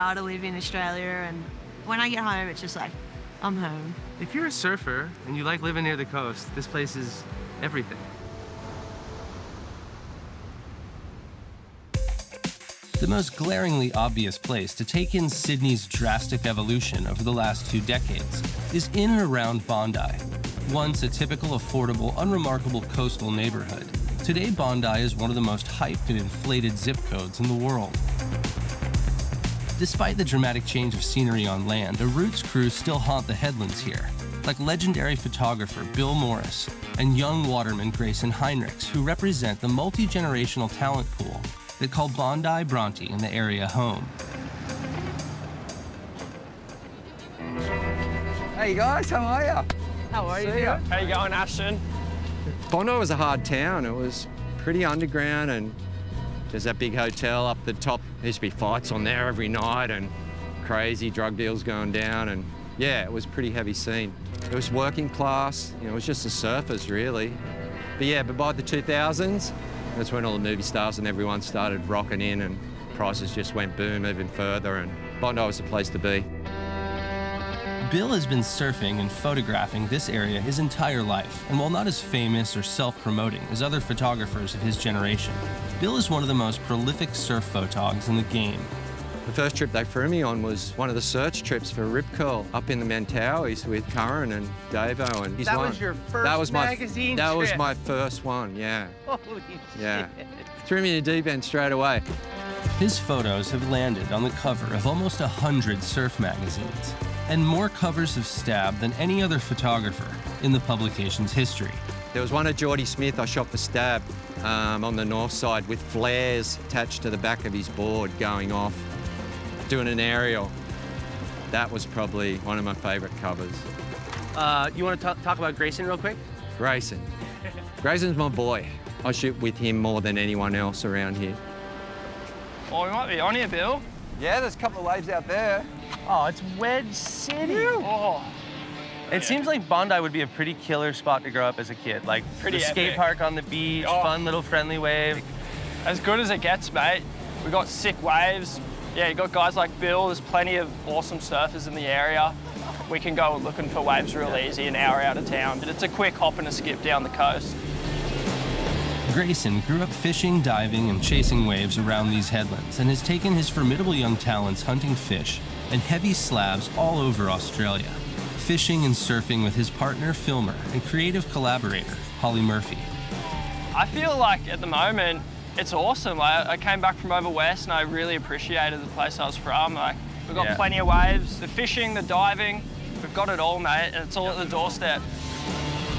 to live in Australia, and when I get home, it's just like, I'm home. If you're a surfer and you like living near the coast, this place is everything. The most glaringly obvious place to take in Sydney's drastic evolution over the last 2 decades is in and around Bondi. Once a typical, affordable, unremarkable coastal neighborhood, today Bondi is one of the most hyped and inflated zip codes in the world. Despite the dramatic change of scenery on land, a Roots crew still haunt the headlands here, like legendary photographer Bill Morris and young waterman Grayson Heinrichs, who represent the multi-generational talent pool that call Bondi Bronte and the area home. Hey guys, how are you? How are See ya. How you going, Ashton? Bondi was a hard town. It was pretty underground, and there's that big hotel up the top. There used to be fights on there every night and crazy drug deals going down, and yeah, it was a pretty heavy scene. It was working class, you know, it was just the surfers really. But yeah, but by the 2000s, that's when all the movie stars and everyone started rocking in, and prices just went boom even further, and Bondi was the place to be. Bill has been surfing and photographing this area his entire life, and while not as famous or self-promoting as other photographers of his generation, Bill is one of the most prolific surf photogs in the game. The first trip they threw me on was one of the search trips for Rip Curl up in the Mentawais with Curran and Davo, and he's That one. was your first magazine That was trip? my first one, yeah. Holy Yeah. shit. Threw me in the deep end straight away. His photos have landed on the cover of almost 100 surf magazines, and more covers of Stab than any other photographer in the publication's history. There was one of Geordie Smith I shot for Stab on the north side with flares attached to the back of his board going off, doing an aerial. That was probably one of my favourite covers. You want to talk about Grayson real quick? Grayson. Grayson's my boy. I shoot with him more than anyone else around here. Oh, we might be on here, Bill. Yeah, there's a couple of waves out there. Oh, it's Wedge City. Oh. It seems like Bondi would be a pretty killer spot to grow up as a kid. Like, Pretty the skate epic. park on the beach, fun little friendly wave. As good as it gets, mate. We got sick waves. Yeah, you got guys like Bill. There's plenty of awesome surfers in the area. We can go looking for waves real easy an hour out of town. But it's a quick hop and a skip down the coast. Grayson grew up fishing, diving, and chasing waves around these headlands, and has taken his formidable young talents hunting fish and heavy slabs all over Australia, fishing and surfing with his partner, filmer, and creative collaborator, Holly Murphy. I feel like at the moment, it's awesome. I came back from over west and I really appreciated the place I was from. Like, we've got plenty of waves, the fishing, the diving, we've got it all, mate, and it's all at the doorstep.